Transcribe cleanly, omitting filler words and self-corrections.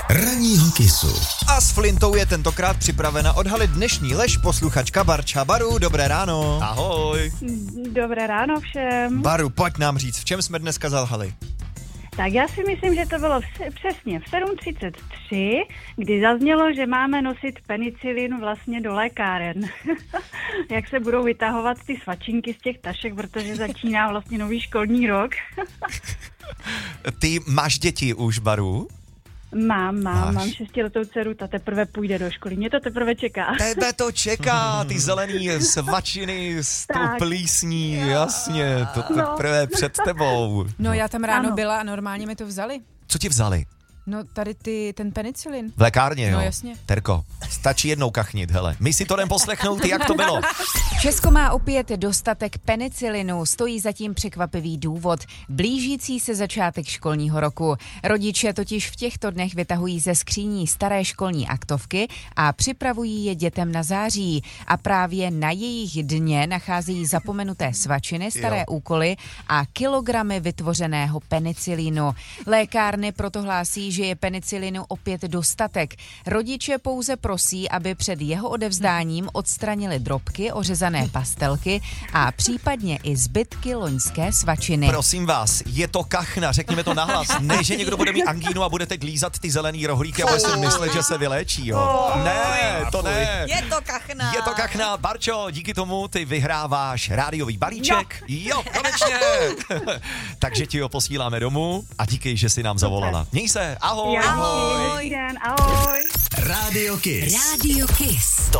Ranního Kissu. A s Flintou je tentokrát připravena odhalit dnešní lež posluchačka Barča. Baru, dobré ráno. Ahoj. Dobré ráno všem. Baru, pojď nám říct, v čem jsme dneska zalhali? Tak já si myslím, že to bylo přesně v 7:33, kdy zaznělo, že máme nosit penicilin vlastně do lékáren. Jak se budou vytahovat ty svačinky z těch tašek, protože začíná vlastně nový školní rok. Ty máš děti už, Baru? Mám 6letou dceru, ta teprve půjde do školy. Mě to teprve čeká. Tebe to čeká, ty zelený svačiny s tou plísní, jasně, to teprve před tebou. No já tam ráno byla a normálně mi to vzali. Co ti vzali? No tady ten penicilin. V lékárně, jo? No jasně. Terko, stačí jednou kachnit, hele. My si to jdem poslechnout, jak to bylo. Česko má opět dostatek penicilinu, stojí zatím překvapivý důvod. Blížící se začátek školního roku. Rodiče totiž v těchto dnech vytahují ze skříní staré školní aktovky a připravují je dětem na září. A právě na jejich dně nacházejí zapomenuté svačiny, staré úkoly a kilogramy vytvořeného penicilinu. Lékárny proto hlásí, že je penicilinu opět dostatek. Rodiče pouze prosí, aby před jeho odevzdáním odstranili drobky, ořezané pastelky a případně i zbytky loňské svačiny. Prosím vás, je to kachna, řekněme to nahlas. Ne, že někdo bude mít angínu a budete lízat ty zelený rohlíky a bude si myslet, že se vyléčí, jo. Ne, to ne. Je to kachna. Je to kachna. Barčo, díky tomu ty vyhráváš rádiový balíček. Jo, konečně. Takže ti ho posíláme domů a díky, že jsi nám zavolala. Měj se. Ahoj. Ahoj. Ahoj. Ahoj. Rádio Kiss. Rádio Kiss.